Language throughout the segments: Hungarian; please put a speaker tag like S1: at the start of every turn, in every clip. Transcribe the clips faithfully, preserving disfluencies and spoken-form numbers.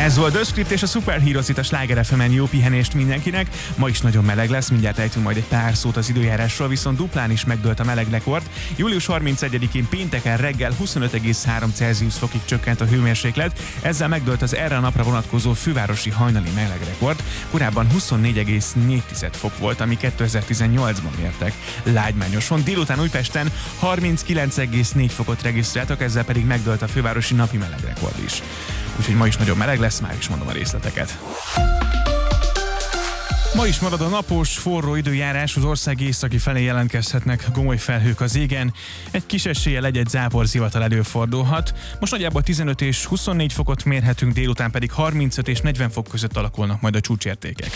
S1: Ez volt The Script és a Superheroes itt a Sláger ef emen. Jó pihenést mindenkinek. Ma is nagyon meleg lesz, mindjárt ejtünk majd egy pár szót az időjárásról, viszont duplán is megdőlt a meleg rekord. július harmincegyedikén pénteken reggel huszonöt egész három Celsius fokig csökkent a hőmérséklet, ezzel megdőlt az erre a napra vonatkozó fővárosi hajnali meleg rekord. Korábban huszonnégy egész négy fok volt, ami kétezer-tizennyolcban mértek Lágymányoson. Délután Újpesten harminckilenc egész négy fokot regisztráltak, ezzel pedig megdőlt a fővárosi napi meleg rekord is. Úgyhogy ma is nagyon meleg lesz, már is mondom a részleteket. Ma is marad a napos, forró időjárás, az ország északi felé jelentkezhetnek gomoly felhők az égen. Egy kis eséllyel egy-egy záporzivatar előfordulhat. Most nagyjából tizenöt és huszonnégy fokot mérhetünk, délután pedig harmincöt és negyven fok között alakulnak majd a csúcsértékek.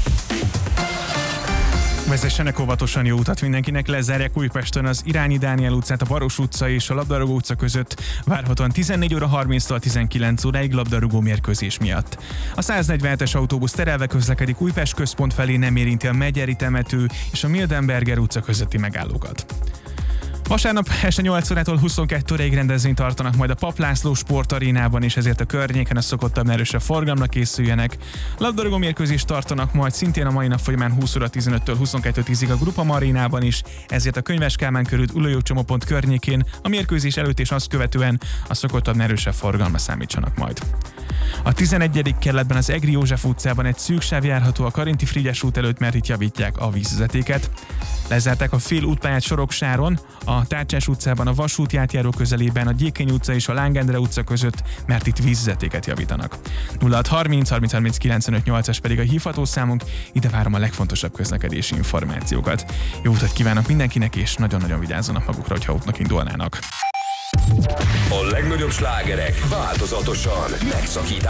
S1: Vezessenek óvatosan, jó utat mindenkinek, lezárják Újpesten az Irányi Dániel utcát, a Baros utca és a Labdarúgó utca között várhatóan tizennégy óra harminctól tizenkilenc óráig labdarúgó mérkőzés miatt. A száznegyvenhetes autóbusz terelve közlekedik Újpest központ felé, nem érinti a Megyeri temető és a Mildenberger utca közötti megállókat. Vasárnap este nyolc órától huszonkettő óráig rendezvényt tartanak majd a Papp László sportarénában, és ezért a környéken a szokottabb erősebb forgalomra készüljenek. Labdarúgó mérkőzést tartanak majd szintén a mai nap folyamán húsz óra tizenöttől huszonkettő tízig a Grupama arénában is, ezért a Könyves Kálmán körút Ulajó csomópont környékén a mérkőzés előtt és azt követően a szokottabb erősebb forgalomra számítsanak majd. A tizenegyedik kerületben az Egri József utcában egy szűk sáv járható a Karinti Frigyes út előtt, mert itt javítják a vízvezetéket. Lezárták a fél útpályát Soroksáron, a Tárcsás utcában, a Vasúti átjáró közelében, a Gyékény utca és a Lángendre utca között, mert itt vízvezetéket javítanak. nulla hat harminc harminc harminc kilencvenöt nyolcas pedig a hívható számunk, ide várom a legfontosabb közlekedési információkat. Jó utat kívánok mindenkinek, és nagyon-nagyon vigyázzanak magukra, hogyha útnak indulnának.
S2: A legnagyobb slágerek változatosan megszakítják